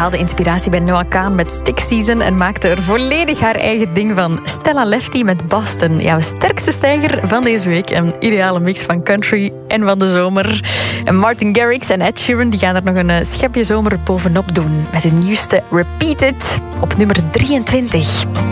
haalde inspiratie bij Noah Kahan met Stick Season en maakte er volledig haar eigen ding van. Stella Lefty met Boston, jouw sterkste stijger van deze week. Een ideale mix van country en van de zomer. En Martin Garrix en Ed Sheeran die gaan er nog een schepje zomer bovenop doen met de nieuwste Repeat It op nummer 23.